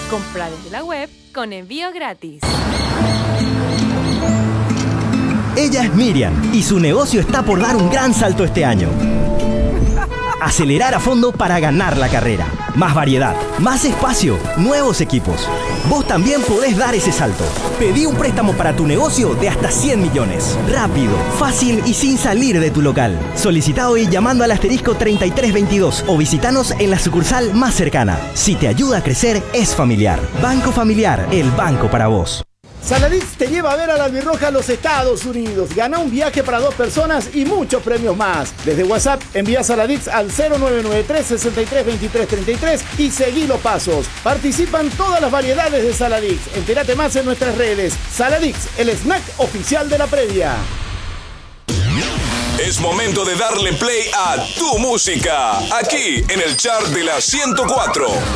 Compra desde la web con envío gratis. Ella es Miriam y su negocio está por dar un gran salto este año. Acelerar a fondo para ganar la carrera. Más variedad, más espacio, nuevos equipos. Vos también podés dar ese salto. Pedí un préstamo para tu negocio de hasta 100 millones. Rápido, fácil y sin salir de tu local. Solicita hoy llamando al asterisco 3322 o visitanos en la sucursal más cercana. Si te ayuda a crecer, es familiar. Banco Familiar, el banco para vos. Saladix te lleva a ver a la albirroja a los Estados Unidos. Gana un viaje para 2 personas y muchos premios más. Desde WhatsApp envía Saladix al 0993 63 23 33 y seguí los pasos. Participan todas las variedades de Saladix. Entérate más en nuestras redes. Saladix, el snack oficial de la previa. Es momento de darle play a tu música, aquí en el chart de la 104.